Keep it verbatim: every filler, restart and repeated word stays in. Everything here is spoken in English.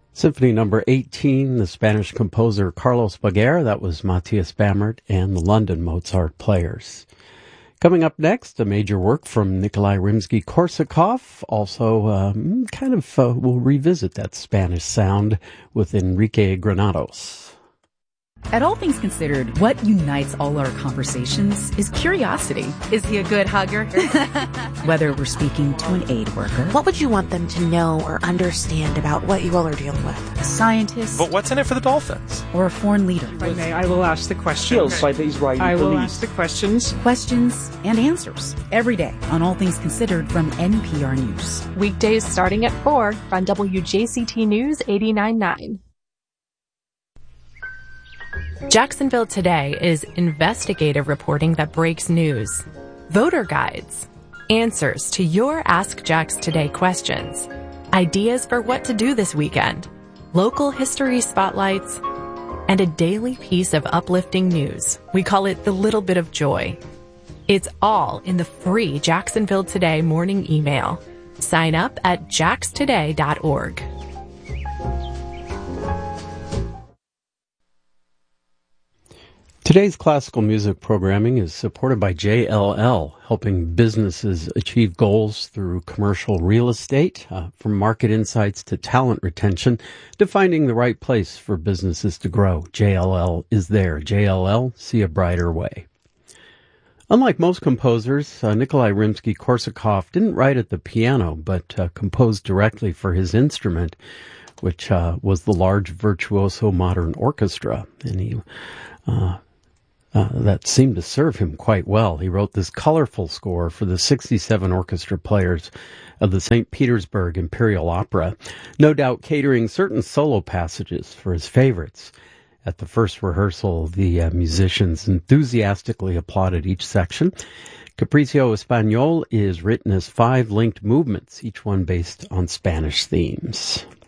Symphony number eighteen, the Spanish composer Carlos Baguer, that was Matthias Bamert, and the London Mozart Players. Coming up next, a major work from Nikolai Rimsky-Korsakov. Also, um, kind of, uh, we'll revisit that Spanish sound with Enrique Granados. At All Things Considered, what unites all our conversations is curiosity. Is he a good hugger? Whether we're speaking to an aid worker. What would you want them to know or understand about what you all are dealing with? A scientist. But what's in it for the Dolphins? Or a foreign leader. If I may, I will ask the questions. By the Israeli I will police. ask the questions. Questions and answers. Every day on All Things Considered from N P R News. Weekdays starting at four on W J C T News eighty-nine point nine. Jacksonville Today is investigative reporting that breaks news, voter guides, answers to your Ask Jax Today questions, ideas for what to do this weekend, local history spotlights, and a daily piece of uplifting news. We call it the little bit of joy. It's all in the free Jacksonville Today morning email. Sign up at jax today dot org. Today's classical music programming is supported by J L L, helping businesses achieve goals through commercial real estate, uh, from market insights to talent retention, to finding the right place for businesses to grow. J L L is there. J L L, see a brighter way. Unlike most composers, uh, Nikolai Rimsky-Korsakov didn't write at the piano, but uh, composed directly for his instrument, which uh, was the large virtuoso modern orchestra. And he... Uh, Uh, that seemed to serve him quite well. He wrote this colorful score for the sixty-seven orchestra players of the Saint Petersburg Imperial Opera, no doubt catering certain solo passages for his favorites. At the first rehearsal, the uh, musicians enthusiastically applauded each section. Capriccio Español is written as five linked movements, each one based on Spanish themes.